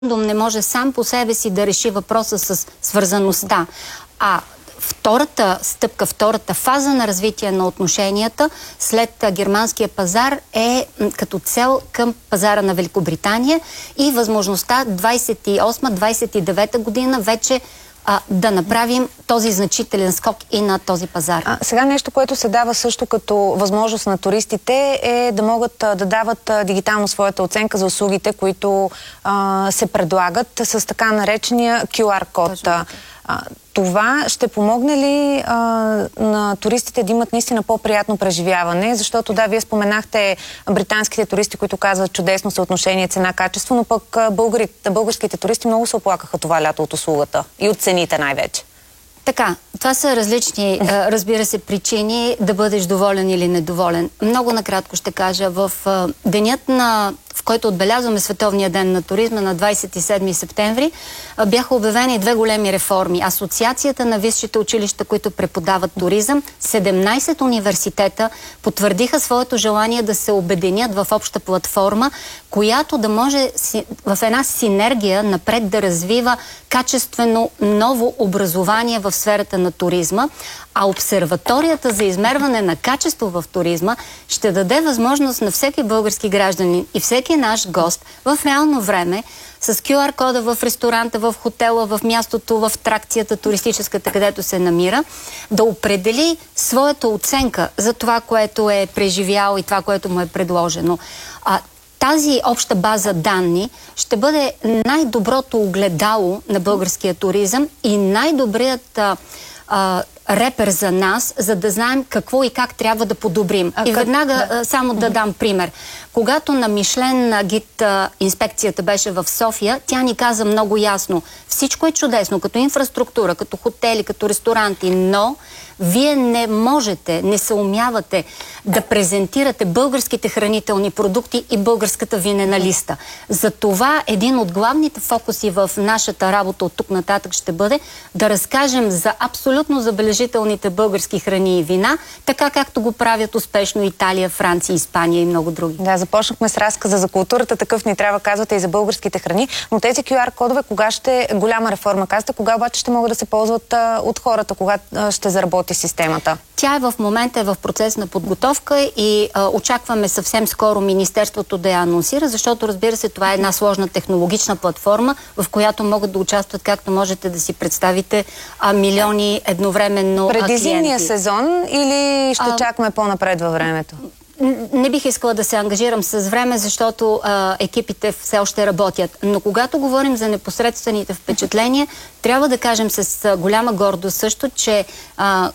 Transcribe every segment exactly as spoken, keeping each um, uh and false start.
не може сам по себе си да реши въпроса с свързаността. А втората стъпка, втората фаза на развитие на отношенията след германския пазар е като цел към пазара на Великобритания и възможността двайсет и осма двайсет и девета година вече а, да направим този значителен скок и на този пазар. А, сега нещо, което се дава също като възможност на туристите е да могат а, да дават а, дигитално своята оценка за услугите, които а, се предлагат с така наречения кю ар код. А, това ще помогне ли а, на туристите да имат наистина по-приятно преживяване? Защото да, вие споменахте британските туристи, които казват чудесно съотношение цена-качество, но пък българите, българските туристи много се оплакаха това лято от услугата и от цените най-вече. Така, това са различни, разбира се, причини да бъдеш доволен или недоволен. Много накратко ще кажа, в денят, на, в който отбелязваме Световния ден на туризма на двайсет и седми септември, бяха обявени две големи реформи. Асоциацията на висшите училища, които преподават туризъм, седемнайсет университета потвърдиха своето желание да се обединят в обща платформа, която да може в една синергия напред да развива качествено ново образование в сферата на туризма, а обсерваторията за измерване на качество в туризма ще даде възможност на всеки български гражданин и всеки наш гост в реално време с кю ар кода в ресторанта, в хотела, в мястото, в атракцията туристическата, където се намира, да определи своята оценка за това, което е преживял и това, което му е предложено. А, Тази обща база данни ще бъде най-доброто огледало на българския туризъм и най-добрият а, а, репер за нас, за да знаем какво и как трябва да подобрим. А, и веднага да. само да дам пример. Когато на Мишлен гид а, инспекцията беше в София, тя ни каза много ясно: всичко е чудесно, като инфраструктура, като хотели, като ресторанти, но вие не можете, не съумявате да презентирате българските хранителни продукти и българската винена листа. Затова един от главните фокуси в нашата работа от тук нататък ще бъде да разкажем за абсолютно забележителните български храни и вина, така както го правят успешно Италия, Франция, Испания и много други. Да, започнахме с разказа за културата, такъв ни трябва, казвате, и за българските храни, но тези кю ар кодове, кога ще, голяма реформа казвате, кога обаче ще могат да се ползват а, от хората, кога а, ще заработи системата? Тя е в момента е в процес на подготовка и а, очакваме съвсем скоро Министерството да я анонсира, защото, разбира се, това е една сложна технологична платформа, в която могат да участват, както можете да си представите, а, милиони едновременно Преди клиенти. зимния сезон или ще а... чакаме по-напред във времето? Не бих искала да се ангажирам с време, защото а, екипите все още работят. Но когато говорим за непосредствените впечатления, трябва да кажем с а, голяма гордост също, че а,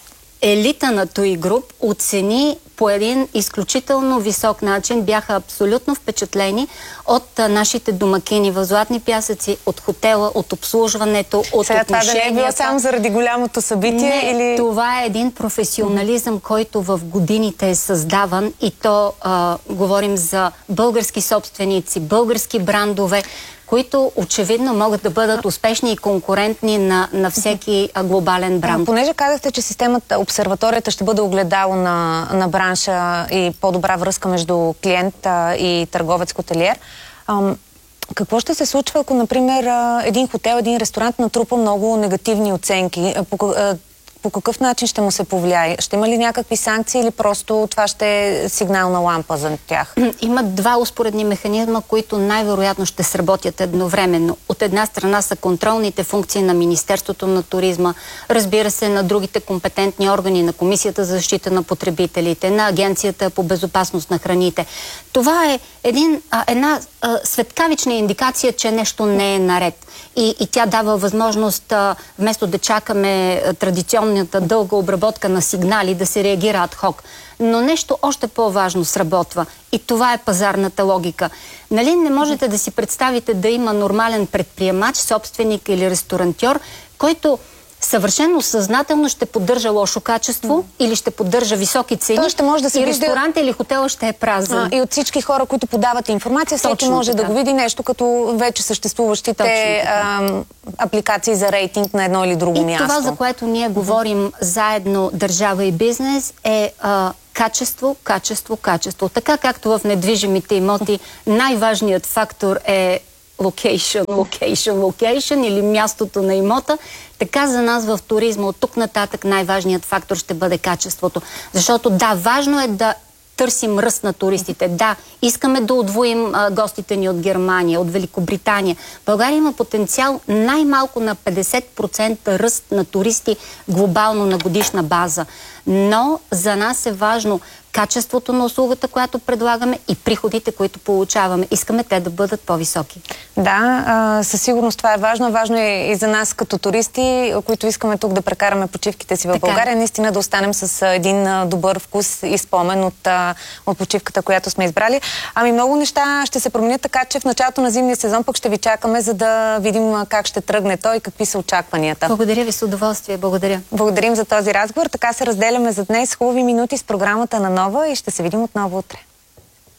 елита на Той Груп оцени по един изключително висок начин, бяха абсолютно впечатлени от а, нашите домакини в Златни пясъци, от хотела, от обслужването, от Сега отношенията. Това да не е било само заради голямото събитие? Не, или... това е един професионализъм, който в годините е създаван, и то а, говорим за български собственици, български брандове, които очевидно могат да бъдат успешни и конкурентни на, на всеки глобален бранд. А, понеже казахте, че системата, обсерваторията ще бъде огледало на, на бранша и по-добра връзка между клиента и търговец хотелиер, ам, какво ще се случва, ако, например, един хотел, един ресторант натрупа много негативни оценки? По, по какъв начин ще му се повлияе? Ще има ли някакви санкции или просто това ще е сигнална лампа за тях? Има два успоредни механизма, които най-вероятно ще сработят едновременно. От една страна са контролните функции на Министерството на туризма, разбира се, на другите компетентни органи, на Комисията за защита на потребителите, на Агенцията по безопасност на храните. Това е един, а, една а, светкавична индикация, че нещо не е наред. И, и тя дава възможност, а, вместо да чакаме а, традиционната дълга обработка на сигнали, да се реагира адхок. Но нещо още по-важно сработва. И това е пазарната логика. Нали не можете да си представите да има нормален предприемач, собственик или ресторантьор, който съвършено съзнателно ще поддържа лошо качество mm. или ще поддържа високи цени, ще може да се и вижда... ресторант или хотел ще е празен. А, и от всички хора, които подават информация, всеки Точно може така. да го види нещо като вече съществуващите а, апликации за рейтинг на едно или друго и място. И това, за което ние mm-hmm. говорим заедно, държава и бизнес, е а, качество, качество, качество. Така както в недвижимите имоти най-важният фактор е локейшън, локейшън, локейшън или мястото на имота, така за нас в туризма от тук нататък най-важният фактор ще бъде качеството. Защото да, важно е да търсим ръст на туристите. Да, искаме да удвоим а, гостите ни от Германия, от Великобритания. България има потенциал най-малко на петдесет процента ръст на туристи глобално на годишна база. Но за нас е важно качеството на услугата, която предлагаме и приходите, които получаваме. Искаме те да бъдат по-високи. Да, а, със сигурност това е важно. Важно е и за нас като туристи, които искаме тук да прекараме почивките си в така. България, наистина да останем с един а, добър вкус и спомен от, а, от почивката, която сме избрали. Ами много неща ще се променят, така че в началото на зимния сезон пък ще ви чакаме, за да видим как ще тръгне той и какви са очакванията. Благодаря ви, с удоволствие. Благодаря. Благодарим за този разговор. Така се разделяме за днес. Хубави минути с програмата на Нова и ще се видим отново утре.